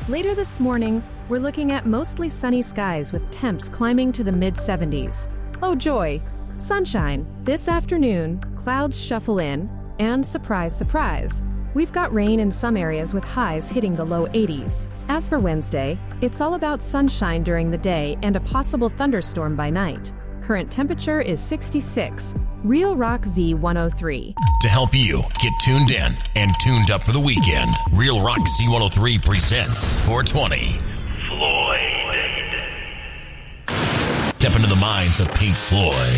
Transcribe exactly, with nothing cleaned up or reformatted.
Later this morning, we're looking at mostly sunny skies with temps climbing to the mid seventies. Oh joy! Sunshine. This afternoon, clouds shuffle in, and surprise, surprise, we've got rain in some areas with highs hitting the low eighties. As for Wednesday, it's all about sunshine during the day and a possible thunderstorm by night. Current temperature is sixty-six. Real Rock Z one oh three. To help you get tuned in and tuned up for the weekend, Real Rock Z one oh three presents four twenty. Floyd. Step into the minds of Pink Floyd.